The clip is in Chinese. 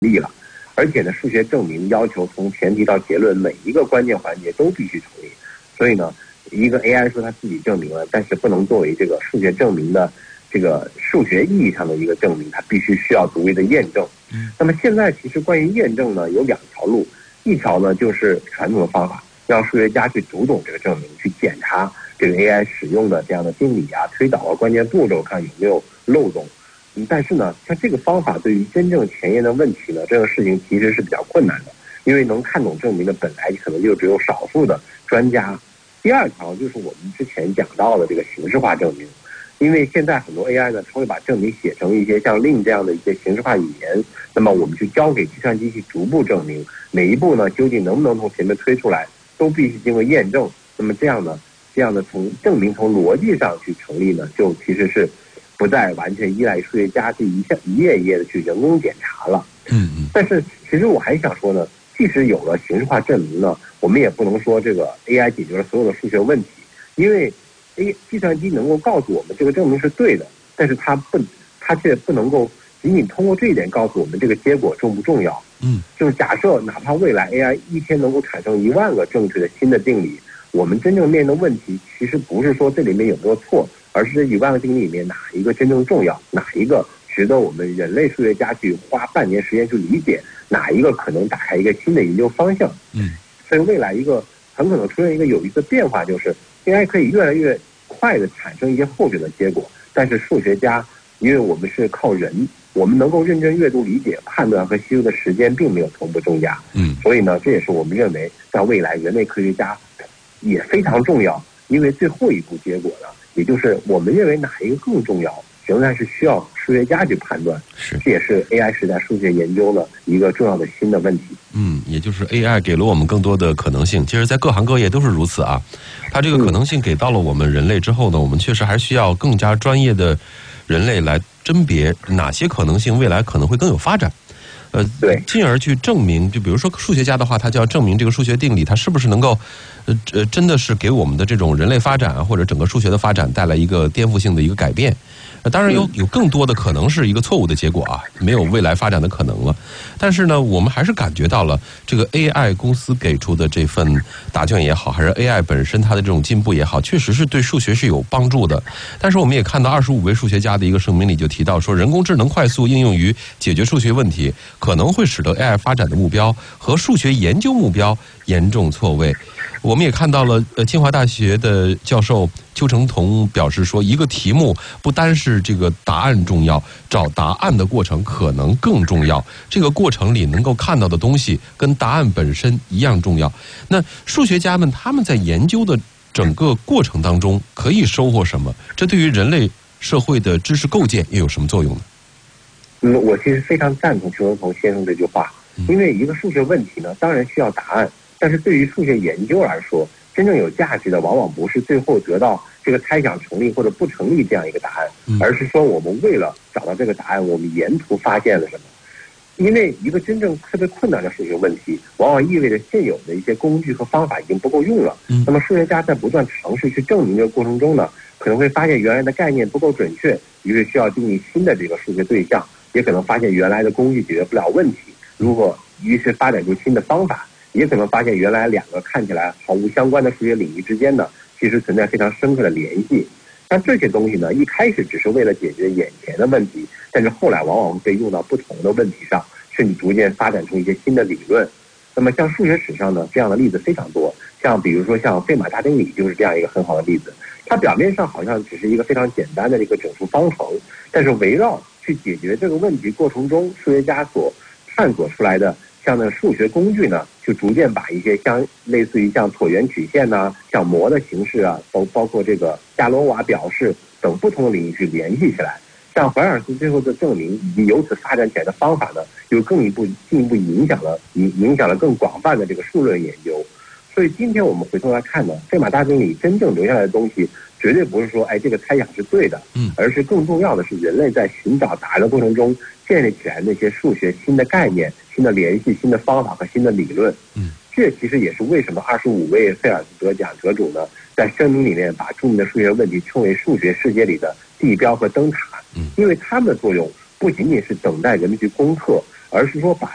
立了。而且呢，数学证明要求从前提到结论每一个关键环节都必须成立。所以呢，一个 AI 说它自己证明了，但是不能作为这个数学证明的这个数学意义上的一个证明，它必须需要独立的验证。那么现在其实关于验证呢，有2条路，一条呢就是传统的方法，让数学家去读懂这个证明，去检查这个 AI 使用的这样的定理啊、推导啊、关键步骤，看有没有漏洞。但是呢，像这个方法对于真正前沿的问题呢，这个事情其实是比较困难的，因为能看懂证明的本来可能就只有少数的专家。第2条就是我们之前讲到的这个形式化证明，因为现在很多 AI 呢，它会把证明写成一些像令这样的一些形式化语言，那么我们去交给计算机去逐步证明，每一步呢究竟能不能从前面推出来，都必须经过验证。那么这样的从证明从逻辑上去成立呢，就其实是不再完全依赖数学家这一页一页的去人工检查了。但是其实我还想说呢，即使有了形式化证明呢，我们也不能说这个 AI 解决了所有的数学问题，因为计算机能够告诉我们这个证明是对的，但是它却不能够仅仅通过这一点告诉我们这个结果重不重要。就是假设哪怕未来 AI 一天能够产生1万个正确的新的定理，我们真正面临的问题其实不是说这里面有没有错，而是这1万个定理里面哪一个真正重要，哪一个值得我们人类数学家去花半年时间去理解，哪一个可能打开一个新的研究方向。所以未来一个很可能出现一个有意思的变化，就是 AI 可以越来越快的产生一些候选的结果，但是数学家因为我们是靠人，我们能够认真阅读、理解、判断和吸收的时间并没有同步增加。所以呢，这也是我们认为在未来人类科学家也非常重要，因为最后一步结果呢，也就是我们认为哪一个更重要，仍然是需要数学家去判断。这也是 AI 时代数学研究的一个重要的新的问题。 也就是 AI 给了我们更多的可能性，其实在各行各业都是如此啊。它这个可能性给到了我们人类之后呢，我们确实还需要更加专业的人类来甄别哪些可能性未来可能会更有发展。进而去证明，就比如说数学家的话，他就要证明这个数学定理它是不是能够真的是给我们的这种人类发展或者整个数学的发展带来一个颠覆性的一个改变。当然有更多的可能是一个错误的结果啊，没有未来发展的可能了。但是呢，我们还是感觉到了这个 AI 公司给出的这份答卷也好，还是 AI 本身它的这种进步也好，确实是对数学是有帮助的。但是我们也看到25位数学家的一个声明里就提到说，人工智能快速应用于解决数学问题，可能会使得 AI 发展的目标和数学研究目标严重错位。我们也看到了清华大学的教授邱成桐表示说，一个题目不单是这个答案重要，找答案的过程可能更重要，这个过程里能够看到的东西跟答案本身一样重要。那数学家们他们在研究的整个过程当中可以收获什么？这对于人类社会的知识构建又有什么作用呢？ 我其实非常赞同邱成桐先生这句话，因为一个数学问题呢，当然需要答案，但是对于数学研究来说，真正有价值的往往不是最后得到这个猜想成立或者不成立这样一个答案，而是说我们为了找到这个答案，我们沿途发现了什么。因为一个真正特别困难的数学问题，往往意味着现有的一些工具和方法已经不够用了。那么数学家在不断尝试去证明这个过程中呢，可能会发现原来的概念不够准确，于是需要定义新的这个数学对象，也可能发现原来的工具解决不了问题，于是发展出新的方法，也可能发现原来2个看起来毫无相关的数学领域之间呢，其实存在非常深刻的联系。但这些东西呢，一开始只是为了解决眼前的问题，但是后来往往被用到不同的问题上，甚至逐渐发展出一些新的理论。那么像数学史上呢，这样的例子非常多，比如说像费马大定理就是这样一个很好的例子。它表面上好像只是一个非常简单的一个整数方程，但是围绕去解决这个问题过程中，数学家所探索出来的像那数学工具呢，就逐渐把一些类似于像椭圆曲线呐、像模的形式啊，包括这个伽罗瓦表示等不同的领域去联系起来。像怀尔斯最后的证明以及由此发展起来的方法呢，又进一步影响了更广泛的这个数论研究。所以今天我们回头来看呢，费马大定理真正留下来的东西，绝对不是说这个猜想是对的，而是更重要的是人类在寻找答案的过程中建立起来那些数学新的概念、新的联系、新的方法和新的理论。这其实也是为什么25位费尔斯得奖得主呢，在声明里面把著名的数学问题称为数学世界里的地标和灯塔，因为他们的作用不仅仅是等待人们去攻克，而是说把